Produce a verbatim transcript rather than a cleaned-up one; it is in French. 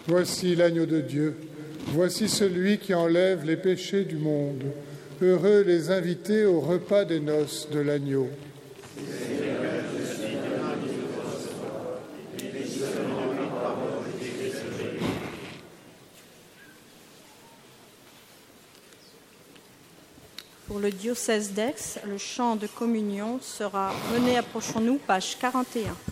Voici l'agneau de Dieu, voici celui qui enlève les péchés du monde. Heureux les invités au repas des noces de l'agneau. Pour le diocèse d'Aix, le chant de communion sera « Venez, approchons-nous », page quarante et un.